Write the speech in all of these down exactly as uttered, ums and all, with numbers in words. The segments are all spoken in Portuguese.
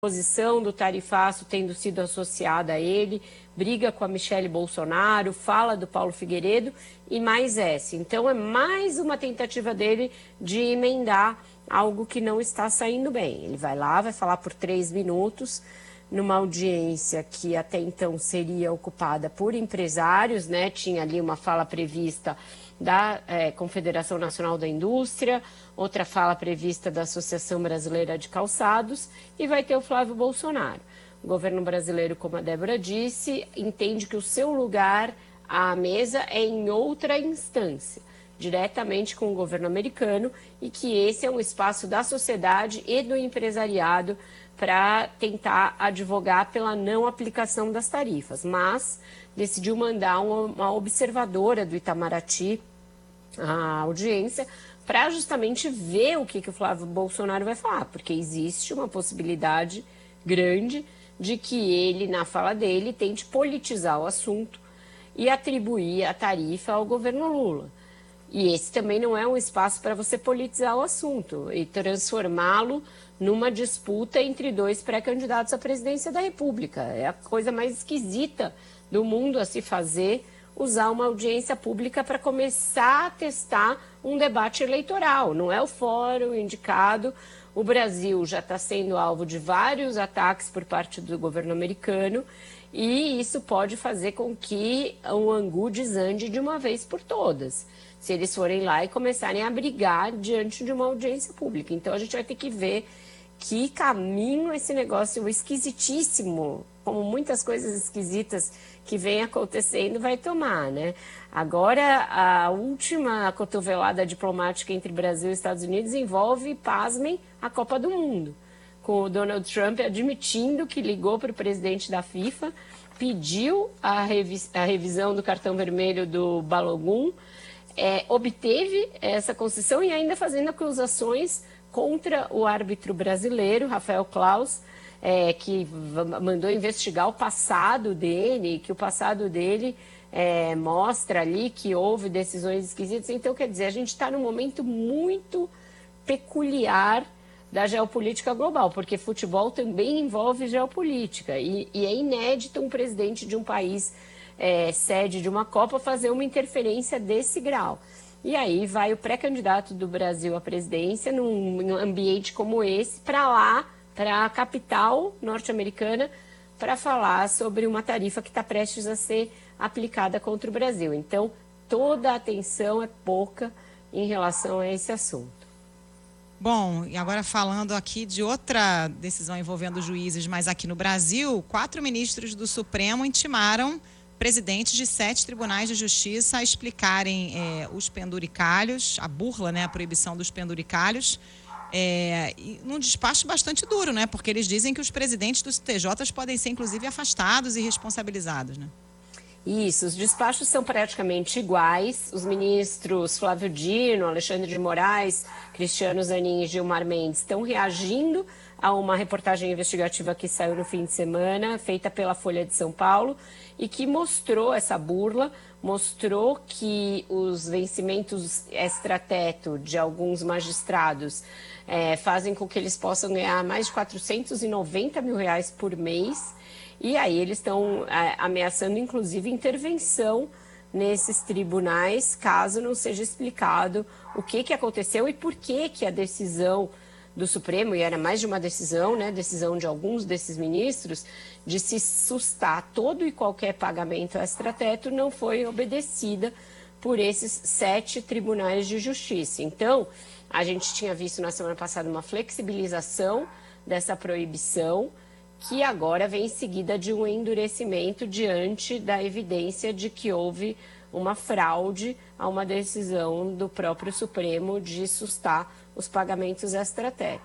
posição do tarifaço tendo sido associada a ele, briga com a Michele Bolsonaro, fala do Paulo Figueiredo e mais essa. Então é mais uma tentativa dele de emendar algo que não está saindo bem. Ele vai lá, vai falar por três minutos, numa audiência que até então seria ocupada por empresários, né? Tinha ali uma fala prevista da é, Confederação Nacional da Indústria, outra fala prevista da Associação Brasileira de Calçados e vai ter o Flávio Bolsonaro. O governo brasileiro, como a Débora disse, entende que o seu lugar à mesa é em outra instância, diretamente com o governo americano, e que esse é um espaço da sociedade e do empresariado para tentar advogar pela não aplicação das tarifas. Mas decidiu mandar uma, uma observadora do Itamaraty à audiência para justamente ver o que, que o Flávio Bolsonaro vai falar, porque existe uma possibilidade grande de que ele, na fala dele, tente politizar o assunto e atribuir a tarifa ao governo Lula. E esse também não é um espaço para você politizar o assunto e transformá-lo numa disputa entre dois pré-candidatos à presidência da República. É a coisa mais esquisita do mundo a se fazer, usar uma audiência pública para começar a testar um debate eleitoral. Não é o fórum indicado. O Brasil já está sendo alvo de vários ataques por parte do governo americano e isso pode fazer com que o angu desande de uma vez por todas, se eles forem lá e começarem a brigar diante de uma audiência pública. Então a gente vai ter que ver que caminho esse negócio esquisitíssimo, como muitas coisas esquisitas que vem acontecendo, vai tomar, né? Agora, a última cotovelada diplomática entre Brasil e Estados Unidos envolve, pasmem, a Copa do Mundo, com o Donald Trump admitindo que ligou para o presidente da FIFA, pediu a, revis a revisão do cartão vermelho do Balogun, é, obteve essa concessão e ainda fazendo acusações contra o árbitro brasileiro, Rafael Claus, é, que mandou investigar o passado dele, que o passado dele é, mostra ali que houve decisões esquisitas. Então, quer dizer, a gente está num momento muito peculiar da geopolítica global, porque futebol também envolve geopolítica e, e é inédito um presidente de um país é, sede de uma Copa fazer uma interferência desse grau. E aí vai o pré-candidato do Brasil à presidência, num, num ambiente como esse, para lá, para a capital norte-americana, para falar sobre uma tarifa que está prestes a ser aplicada contra o Brasil. Então, toda a atenção é pouca em relação a esse assunto. Bom, e agora falando aqui de outra decisão envolvendo juízes, mas aqui no Brasil, quatro ministros do Supremo intimaram presidentes de sete tribunais de justiça a explicarem é, os penduricalhos, a burla, né, a proibição dos penduricalhos, é, e num despacho bastante duro, né, porque eles dizem que os presidentes dos T Js podem ser, inclusive, afastados e responsabilizados, né? Isso, os despachos são praticamente iguais. Os ministros Flávio Dino, Alexandre de Moraes, Cristiano Zanin e Gilmar Mendes estão reagindo a uma reportagem investigativa que saiu no fim de semana, feita pela Folha de São Paulo, e que mostrou essa burla, mostrou que os vencimentos extrateto de alguns magistrados é, fazem com que eles possam ganhar mais de quatrocentos e noventa mil reais por mês. E aí eles estão é, ameaçando, inclusive, intervenção nesses tribunais, caso não seja explicado o que, que aconteceu e por que, que a decisão do Supremo, e era mais de uma decisão, né, decisão de alguns desses ministros, de se sustar todo e qualquer pagamento extrateto, não foi obedecida por esses sete tribunais de justiça. Então, a gente tinha visto na semana passada uma flexibilização dessa proibição, que agora vem em seguida de um endurecimento diante da evidência de que houve uma fraude a uma decisão do próprio Supremo de sustar os pagamentos extrateto.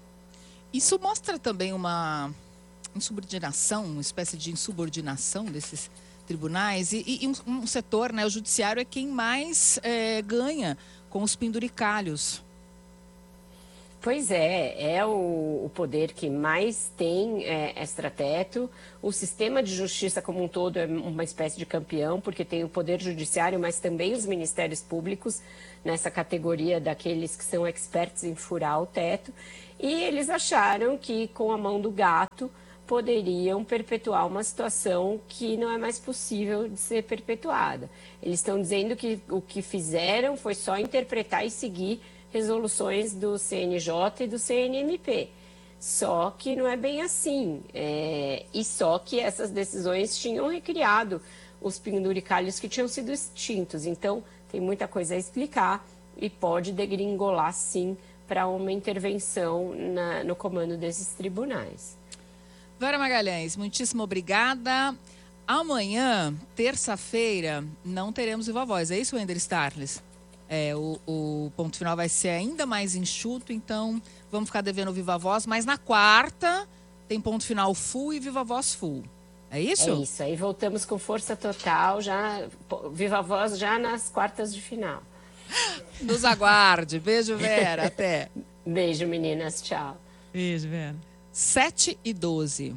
Isso mostra também uma insubordinação, uma espécie de insubordinação desses tribunais e, e um, um setor, né, o judiciário é quem mais é, ganha com os penduricalhos. Pois é, é o, o poder que mais tem é, extrateto. O sistema de justiça como um todo é uma espécie de campeão, porque tem o poder judiciário, mas também os ministérios públicos nessa categoria daqueles que são expertos em furar o teto. E eles acharam que com a mão do gato poderiam perpetuar uma situação que não é mais possível de ser perpetuada. Eles estão dizendo que o que fizeram foi só interpretar e seguir resoluções do C N J e do C N M P. Só que não é bem assim. É... E só que essas decisões tinham recriado os penduricalhos que tinham sido extintos. Então, tem muita coisa a explicar e pode degringolar, sim, para uma intervenção na... no comando desses tribunais. Vera Magalhães, muitíssimo obrigada. Amanhã, terça-feira, não teremos Viva Voz. É isso, Wender Starles? É, o, o ponto final vai ser ainda mais enxuto, então vamos ficar devendo Viva Voz, mas na quarta tem ponto final full e Viva Voz full. É isso? É isso, aí voltamos com força total, já Viva Voz já nas quartas de final. Nos aguarde. Beijo, Vera. Até. Beijo, meninas. Tchau. Beijo, Vera. sete e doze.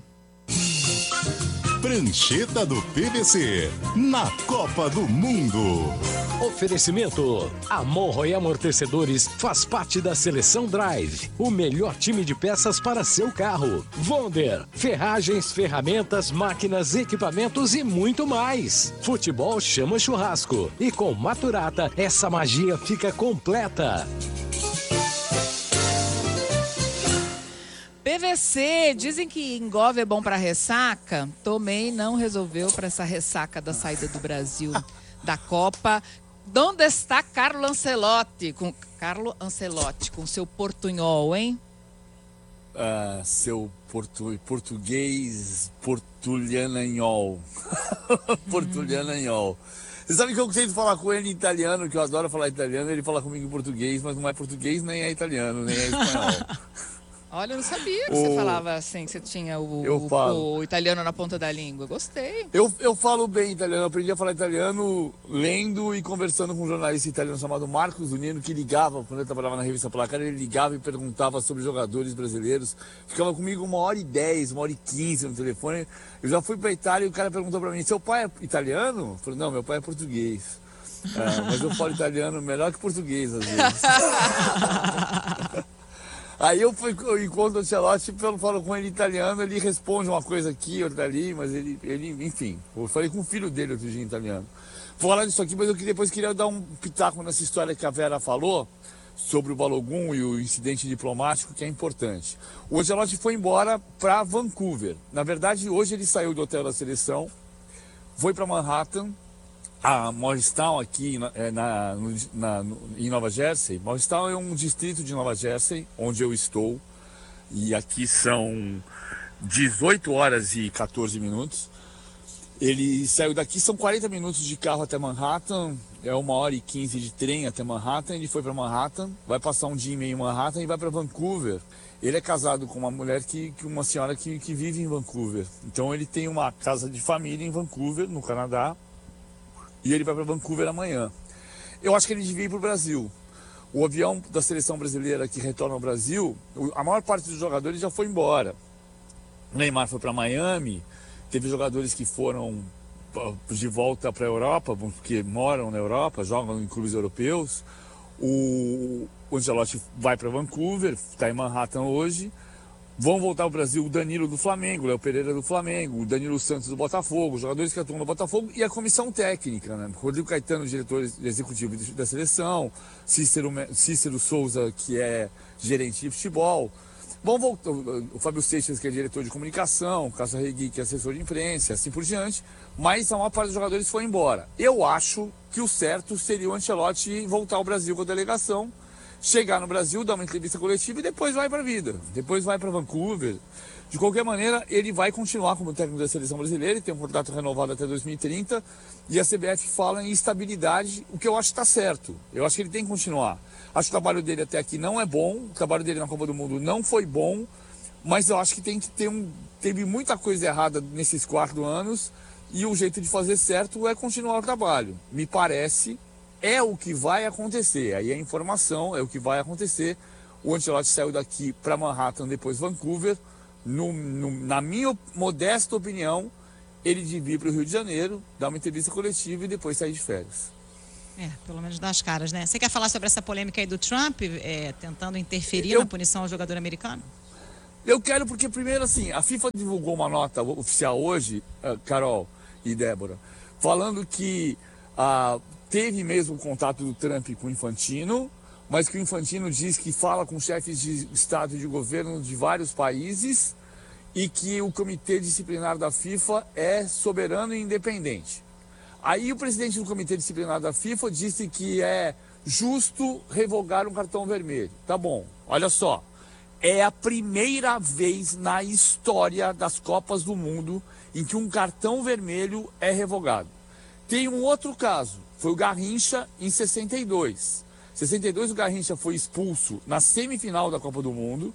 Prancheta do P V C, na Copa do Mundo. Oferecimento: Amorro e Amortecedores faz parte da Seleção Drive, o melhor time de peças para seu carro. Wonder, ferragens, ferramentas, máquinas, equipamentos e muito mais. Futebol chama churrasco e com Maturata essa magia fica completa. P V C, dizem que engove é bom para ressaca. Tomei, não resolveu para essa ressaca da saída do Brasil da Copa. Onde está Carlo Ancelotti? Com Carlo Ancelotti, com seu portunhol, hein? Ah, seu portu, português portuliananhol. Portuliananhol. Você sabe que eu tento falar com ele em italiano, que eu adoro falar italiano, ele fala comigo em português, mas não é português, nem é italiano, nem é espanhol. Olha, eu não sabia que o... você falava assim, que você tinha o, o, o italiano na ponta da língua. Gostei. Eu, eu falo bem italiano, eu aprendi a falar italiano lendo e conversando com um jornalista italiano chamado Marcos Zunino, que ligava, quando eu trabalhava na revista Placar, ele ligava e perguntava sobre jogadores brasileiros. Ficava comigo uma hora e dez, uma hora e quinze no telefone. Eu já fui pra Itália e o cara perguntou pra mim, seu pai é italiano? Eu falei, não, meu pai é português. É, mas eu falo italiano melhor que português, às vezes. Aí eu fui, eu encontro o Ancelotti, eu falo com ele em italiano, ele responde uma coisa aqui, outra ali, mas ele, ele enfim, eu falei com o filho dele outro dia em italiano. Vou falar disso aqui, mas eu depois queria dar um pitaco nessa história que a Vera falou, sobre o Balogun e o incidente diplomático, que é importante. O Ancelotti foi embora para Vancouver. Na verdade, hoje ele saiu do hotel da seleção, foi para Manhattan, a Morristown aqui na, na, na, em Nova Jersey. Morristown é um distrito de Nova Jersey, onde eu estou. E aqui são dezoito horas e quatorze minutos. Ele saiu daqui, são quarenta minutos de carro até Manhattan. É uma hora e quinze de trem até Manhattan. Ele foi para Manhattan, vai passar um dia e meio em Manhattan e vai para Vancouver. Ele é casado com uma mulher, que, que uma senhora que, que vive em Vancouver. Então ele tem uma casa de família em Vancouver, no Canadá. E ele vai para Vancouver amanhã. Eu acho que ele devia ir para o Brasil. O avião da seleção brasileira que retorna ao Brasil, a maior parte dos jogadores já foi embora. O Neymar foi para Miami, teve jogadores que foram de volta para a Europa, porque moram na Europa, jogam em clubes europeus. O Ancelotti vai para Vancouver, está em Manhattan hoje. Vão voltar ao Brasil o Danilo do Flamengo, o Léo Pereira do Flamengo, o Danilo Santos do Botafogo, os jogadores que atuam no Botafogo e a comissão técnica, né? Rodrigo Caetano, diretor executivo da seleção, Cícero, Cícero Souza, que é gerente de futebol. Vão voltar, o Fábio Seixas, que é diretor de comunicação, o Cássio Regui, que é assessor de imprensa, assim por diante, mas a maior parte dos jogadores foi embora. Eu acho que o certo seria o Ancelotti voltar ao Brasil com a delegação, chegar no Brasil, dar uma entrevista coletiva e depois vai para a vida. Depois vai para Vancouver. De qualquer maneira, ele vai continuar como técnico da seleção brasileira, ele tem um contrato renovado até dois mil e trinta e a C B F fala em estabilidade, o que eu acho que está certo. Eu acho que ele tem que continuar. Acho que o trabalho dele até aqui não é bom, o trabalho dele na Copa do Mundo não foi bom, mas eu acho que tem que ter um... Teve muita coisa errada nesses quatro anos e o jeito de fazer certo é continuar o trabalho. Me parece... É o que vai acontecer, aí a informação é o que vai acontecer. O Ancelotti saiu daqui para Manhattan, depois Vancouver. No, no, na minha modesta opinião, ele devia ir para o Rio de Janeiro, dar uma entrevista coletiva e depois sair de férias. É, pelo menos das caras, né? Você quer falar sobre essa polêmica aí do Trump, é, tentando interferir Eu... na punição ao jogador americano? Eu quero porque, primeiro, assim, a FIFA divulgou uma nota oficial hoje, Carol e Débora, falando que ah, teve mesmo contato do Trump com o Infantino, mas que o Infantino diz que fala com chefes de Estado e de governo de vários países e que o Comitê Disciplinar da FIFA é soberano e independente. Aí o presidente do Comitê Disciplinar da FIFA disse que é justo revogar um cartão vermelho. Tá bom, olha só. É a primeira vez na história das Copas do Mundo em que um cartão vermelho é revogado. Tem um outro caso, foi o Garrincha em sessenta e dois. Em sessenta e dois o Garrincha foi expulso na semifinal da Copa do Mundo.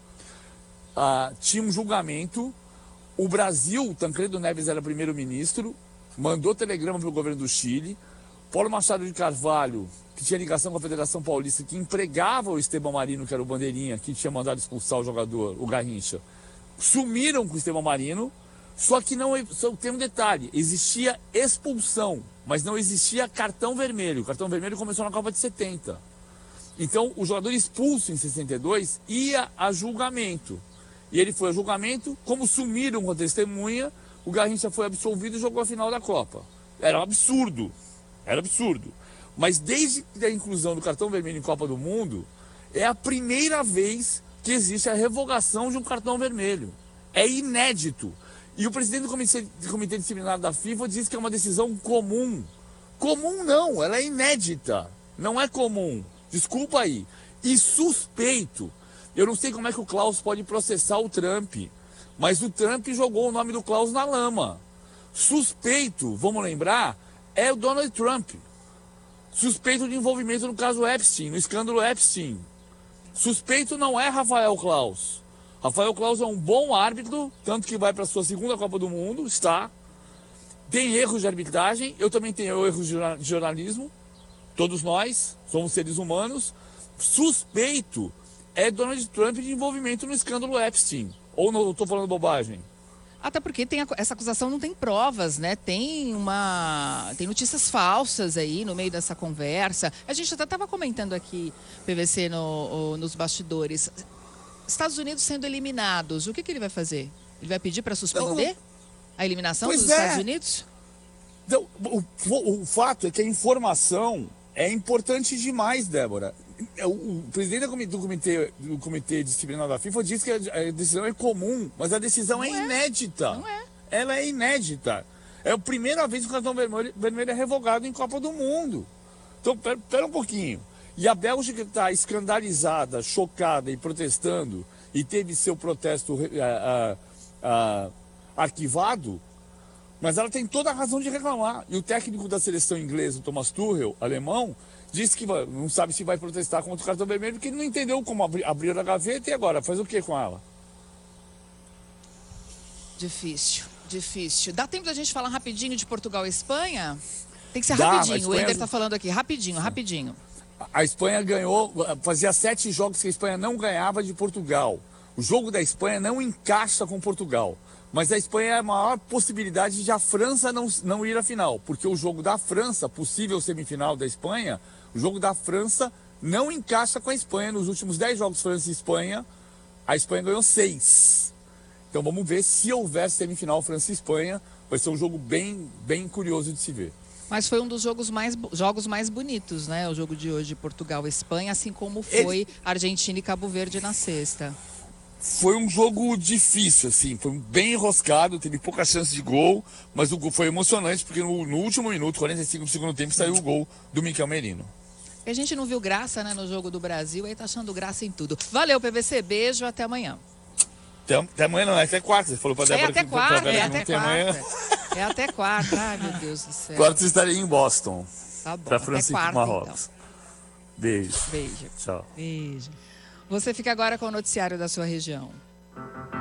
Ah, tinha um julgamento. O Brasil, Tancredo Neves era primeiro-ministro, mandou telegrama para o governo do Chile. Paulo Machado de Carvalho, que tinha ligação com a Federação Paulista, que empregava o Estevão Marino, que era o bandeirinha, que tinha mandado expulsar o jogador, o Garrincha, sumiram com o Estevão Marino, só que não, só tem um detalhe, existia expulsão, mas não existia cartão vermelho. O cartão vermelho começou na Copa de setenta. Então, o jogador expulso em sessenta e dois ia a julgamento. E ele foi a julgamento, como sumiram com a testemunha, o Garrincha foi absolvido e jogou a final da Copa. Era um absurdo. Era absurdo. Mas desde a inclusão do cartão vermelho em Copa do Mundo, é a primeira vez que existe a revogação de um cartão vermelho. É inédito. E o presidente do Comitê, do Comitê Disciplinar da FIFA diz que é uma decisão comum. Comum não, ela é inédita. Não é comum. Desculpa aí. E suspeito. Eu não sei como é que o Klaus pode processar o Trump, mas o Trump jogou o nome do Klaus na lama. Suspeito, vamos lembrar, é o Donald Trump. Suspeito de envolvimento no caso Epstein, no escândalo Epstein. Suspeito não é Rafael Klaus. Rafael Klaus é um bom árbitro, tanto que vai para a sua segunda Copa do Mundo, está. Tem erros de arbitragem, eu também tenho erros de jornalismo. Todos nós somos seres humanos. Suspeito é Donald Trump de envolvimento no escândalo Epstein. Ou não estou falando bobagem? Até porque tem a, essa acusação não tem provas, né? Tem uma tem notícias falsas aí no meio dessa conversa. A gente até estava comentando aqui, P V C, no, o, nos bastidores. Estados Unidos sendo eliminados, o que, que ele vai fazer? Ele vai pedir para suspender não, a eliminação dos é. Estados Unidos? Então, o, o, o fato é que a informação é importante demais, Débora. O, o presidente do comitê, do comitê Disciplinar da FIFA disse que a decisão é comum, mas a decisão é, é inédita. Não é. Ela é inédita. É a primeira vez que o cartão vermelho, vermelho é revogado em Copa do Mundo. Então, pera, pera um pouquinho. E a Bélgica está escandalizada, chocada e protestando, e teve seu protesto a, a, a, arquivado, mas ela tem toda a razão de reclamar. E o técnico da seleção inglesa, o Thomas Tuchel, alemão, disse que não sabe se vai protestar contra o cartão vermelho, porque ele não entendeu como abrir, abrir a gaveta e agora faz o que com ela? Difícil, difícil. Dá tempo da gente falar rapidinho de Portugal e Espanha? Tem que ser Dá, rapidinho, o Ender está falando aqui, rapidinho, rapidinho. A Espanha ganhou, fazia sete jogos que a Espanha não ganhava de Portugal. O jogo da Espanha não encaixa com Portugal. Mas a Espanha é a maior possibilidade de a França não, não ir à final. Porque o jogo da França, possível semifinal da Espanha, o jogo da França não encaixa com a Espanha. Nos últimos dez jogos França e Espanha, a Espanha ganhou seis. Então vamos ver se houver semifinal França e Espanha. Vai ser um jogo bem, bem curioso de se ver. Mas foi um dos jogos mais, jogos mais bonitos, né? O jogo de hoje, Portugal e Espanha, assim como foi Ele... Argentina e Cabo Verde na sexta. Foi um jogo difícil, assim, foi bem enroscado, teve pouca chance de gol, mas o gol foi emocionante, porque no, no último minuto, quarenta e cinco do segundo tempo, saiu o gol do Miquel Merino. A gente não viu graça, né, no jogo do Brasil, aí tá achando graça em tudo. Valeu, P V C, beijo, até amanhã. Até, até amanhã não, é até quarta, você falou pra Débora é até que, quarta, pra é que não até tem quarta. amanhã. É até quarta, ai meu Deus do céu. Quarta estarei em Boston, tá bom, pra França e Marrocos. Então. Beijo. Beijo. Tchau. Beijo. Você fica agora com o noticiário da sua região.